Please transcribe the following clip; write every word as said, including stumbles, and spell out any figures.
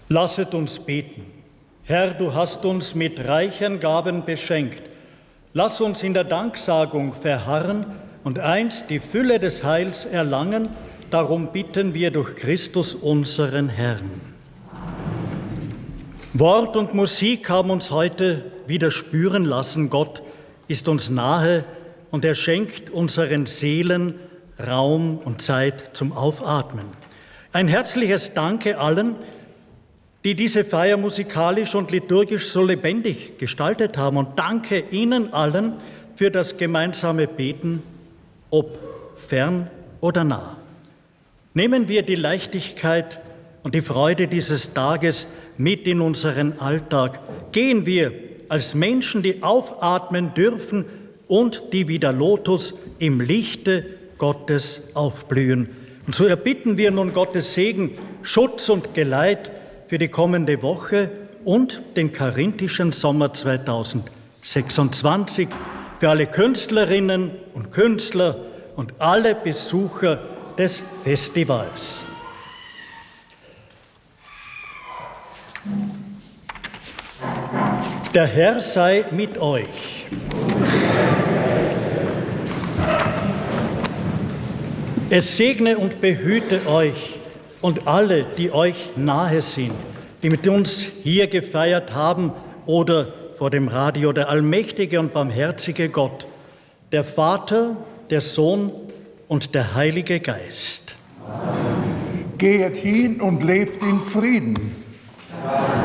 Lasset uns beten. Herr, du hast uns mit reichen Gaben beschenkt. Lass uns in der Danksagung verharren und einst die Fülle des Heils erlangen. Darum bitten wir durch Christus unseren Herrn. Wort und Musik haben uns heute wieder spüren lassen, Gott ist uns nahe und er schenkt unseren Seelen Raum und Zeit zum Aufatmen. Ein herzliches Danke allen, die diese Feier musikalisch und liturgisch so lebendig gestaltet haben. Und danke Ihnen allen für das gemeinsame Beten, ob fern oder nah. Nehmen wir die Leichtigkeit und die Freude dieses Tages mit in unseren Alltag. Gehen wir als Menschen, die aufatmen dürfen und die wie der Lotus im Lichte Gottes aufblühen. Und so erbitten wir nun Gottes Segen, Schutz und Geleit für die kommende Woche und den karinthischen Sommer zweitausendsechsundzwanzig, für alle Künstlerinnen und Künstler und alle Besucher des Festivals. Der Herr sei mit euch. Es segne und behüte euch und alle, die euch nahe sind, die mit uns hier gefeiert haben oder vor dem Radio, der allmächtige und barmherzige Gott, der Vater, der Sohn und der Heilige Geist. Geht hin und lebt in Frieden.